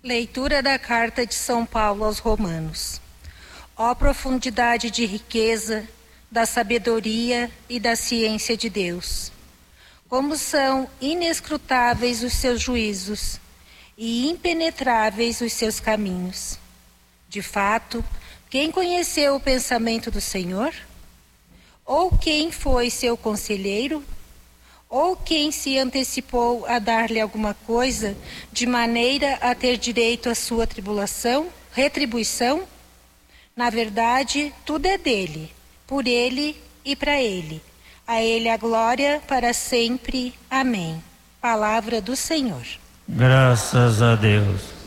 Leitura da Carta de São Paulo aos Romanos. Ó profundidade de riqueza, da sabedoria e da ciência de Deus! Como são inescrutáveis os seus juízos e impenetráveis os seus caminhos! De fato, quem conheceu o pensamento do Senhor? Ou quem foi seu conselheiro? Ou quem se antecipou a dar-lhe alguma coisa, de maneira a ter direito à sua retribuição? Na verdade, tudo é dele, por ele e para ele. A ele a glória para sempre. Amém. Palavra do Senhor. Graças a Deus.